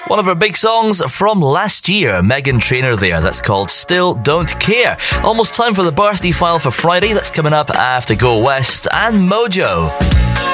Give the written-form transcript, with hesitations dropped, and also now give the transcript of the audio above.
One of her big songs from last year, Meghan Trainor there. That's called Still Don't Care. Almost time for the birthday file for Friday. That's coming up after Go West and Mojo.